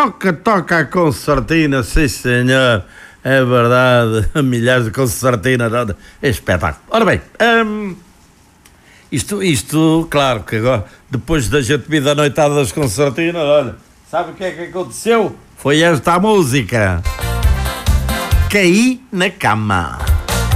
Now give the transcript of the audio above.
Toca a concertina, sim senhor. É verdade, milhares de concertinas, é espetáculo. Ora bem, isto, claro que agora, depois da gente vir da noitada das concertinas, olha, sabe o que é que aconteceu? Foi esta a música. Caí na cama.